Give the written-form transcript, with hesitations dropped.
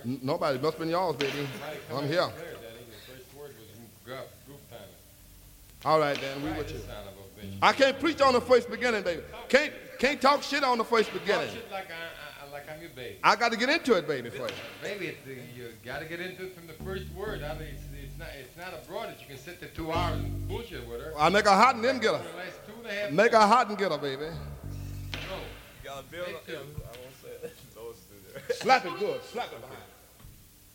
Nobody. Must have been y'all's, baby. I'm here. The first word was goof time. All right, then. We with you. I can't preach on the first beginning, baby. Can't talk shit on the first beginning. Talk shit like I'm your baby. I got to get into it, baby, first. Baby, you got to get into it from the first word. I mean, it's not abroad that you can sit there 2 hours and bullshit with her. I make her hot and then get her. Make her hot and get her, baby. No. You got to build up. I won't say it. Slap it good. Slap it behind.